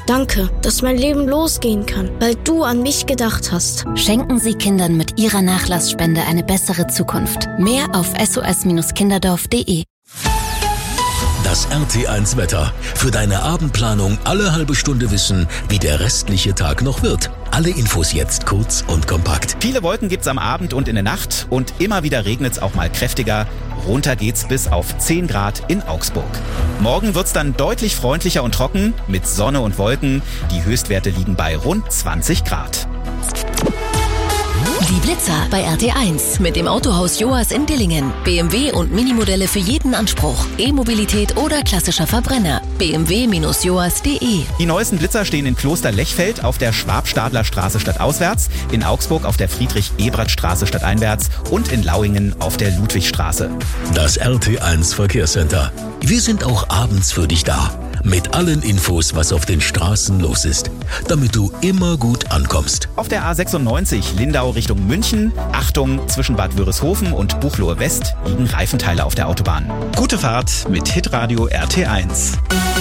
Danke, dass mein Leben losgehen kann, weil du an mich gedacht hast. Schenken Sie Kindern mit Ihrer Nachlassspende eine bessere Zukunft. Mehr auf sos-kinderdorf.de. Das RT1 Wetter. Für deine Abendplanung alle halbe Stunde wissen, wie der restliche Tag noch wird. Alle Infos jetzt kurz und kompakt. Viele Wolken gibt's am Abend und in der Nacht und immer wieder regnet's auch mal kräftiger. Runter geht's bis auf 10 Grad in Augsburg. Morgen wird's dann deutlich freundlicher und trocken mit Sonne und Wolken. Die Höchstwerte liegen bei rund 20 Grad. Die Blitzer bei RT1 mit dem Autohaus Joas in Dillingen. BMW und Minimodelle für jeden Anspruch. E-Mobilität oder klassischer Verbrenner. bmw-joas.de. Die neuesten Blitzer stehen in Kloster-Lechfeld auf der Schwab-Stadler-Straße stadtauswärts, in Augsburg auf der Friedrich-Ebert-Straße stadteinwärts und in Lauingen auf der Ludwigstraße. Das RT1 Verkehrscenter. Wir sind auch abends für dich da. Mit allen Infos, was auf den Straßen los ist, damit du immer gut ankommst. Auf der A96 Lindau Richtung München, Achtung, zwischen Bad Wörishofen und Buchloe West liegen Reifenteile auf der Autobahn. Gute Fahrt mit Hitradio RT1.